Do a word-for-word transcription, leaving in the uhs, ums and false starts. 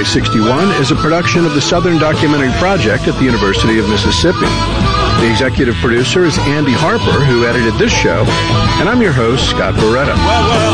Highway sixty-one is a production of the Southern Documentary Project at the University of Mississippi. The executive producer is Andy Harper, who edited this show, and I'm your host, Scott Barretta.